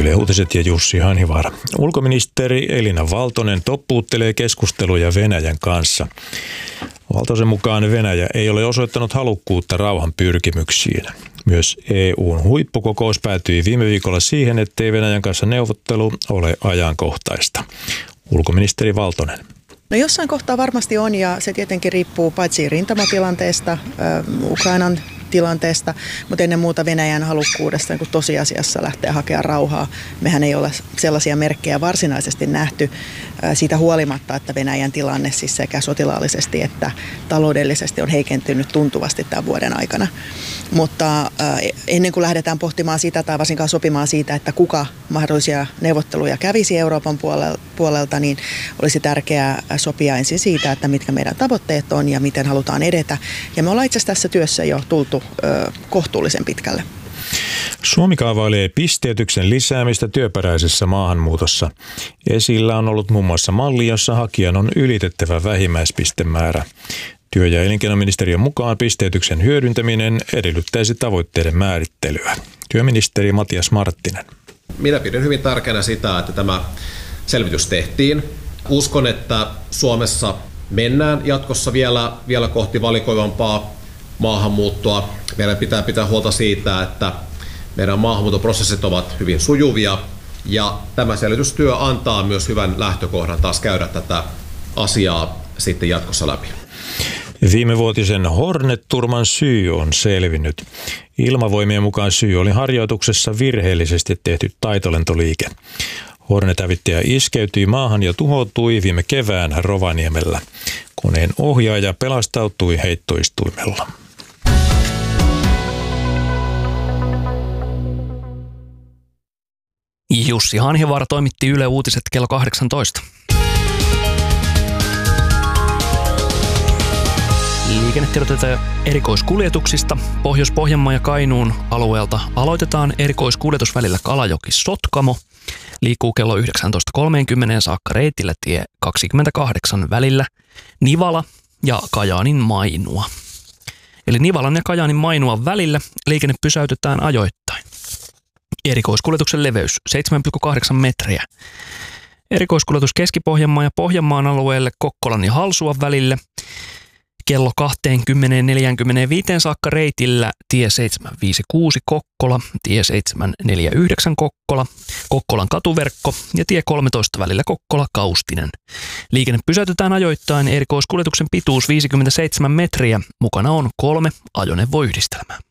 Yle Uutiset ja Jussi Hanhivaara. Ulkoministeri Elina Valtonen toppuuttelee keskusteluja Venäjän kanssa. Valtosen mukaan Venäjä ei ole osoittanut halukkuutta rauhan pyrkimyksiin. Myös EU:n huippukokous päätyi viime viikolla siihen, ettei Venäjän kanssa neuvottelu ole ajankohtaista. Ulkoministeri Valtonen. No jossain kohtaa varmasti on, ja se tietenkin riippuu paitsi rintamatilanteesta, Ukrainan tilanteesta, mutta ennen muuta Venäjän halukkuudesta niin tosiasiassa lähteä hakemaan rauhaa. Mehän ei ole sellaisia merkkejä varsinaisesti nähty siitä huolimatta, että Venäjän tilanne siis sekä sotilaallisesti että taloudellisesti on heikentynyt tuntuvasti tämän vuoden aikana. Mutta ennen kuin lähdetään pohtimaan sitä tai varsinkaan sopimaan siitä, että kuka mahdollisia neuvotteluja kävisi Euroopan puolelta, niin olisi tärkeää sopia ensin siitä, että mitkä meidän tavoitteet on ja miten halutaan edetä. Ja me ollaan itse asiassa tässä työssä jo tultu kohtuullisen pitkälle. Suomi kaavailee pisteytyksen lisäämistä työperäisessä maahanmuutossa. Esillä on ollut muun muassa malli, jossa hakijan on ylitettävä vähimmäispistemäärä. Työ- ja elinkeinoministeriön mukaan pisteytyksen hyödyntäminen edellyttäisi tavoitteiden määrittelyä. Työministeri Matias Marttinen. Minä pidän hyvin tärkeänä sitä, että tämä selvitys tehtiin. Uskon, että Suomessa mennään jatkossa vielä kohti valikoivampaa maahanmuuttoa. Meidän pitää pitää huolta siitä, että meidän maahanmuuttoprosessit ovat hyvin sujuvia, ja tämä selvitystyö antaa myös hyvän lähtökohdan taas käydä tätä asiaa sitten jatkossa läpi. Viimevuotisen Hornet-turman syy on selvinnyt. Ilmavoimien mukaan syy oli harjoituksessa virheellisesti tehty taitolentoliike. Hornet-hävittäjä iskeytyi maahan ja tuhoutui viime kevään Rovaniemellä. Koneen ohjaaja pelastautui heittoistuimella. Jussi Hanhivaara toimitti Yle Uutiset kello 18. Liikennetiedotetaan erikoiskuljetuksista. Pohjois-Pohjanmaan ja Kainuun alueelta aloitetaan erikoiskuljetus välillä Kalajoki-Sotkamo. Liikkuu kello 19.30 saakka reitillä tie 28 välillä Nivala ja Kajaanin Mainua. Eli Nivalan ja Kajaanin Mainuan välillä liikenne pysäytetään ajoittain. Erikoiskuljetuksen leveys 7,8 metriä. Erikoiskuljetus Keski-Pohjanmaan ja Pohjanmaan alueelle Kokkolan ja Halsuan välille kello 20.45 saakka reitillä tie 756 Kokkola, tie 749 Kokkola, Kokkolan katuverkko ja tie 13 välillä Kokkola Kaustinen. Liikenne pysäytetään ajoittain, erikoiskuljetuksen pituus 57 metriä, mukana on 3 ajoneuvoyhdistelmää.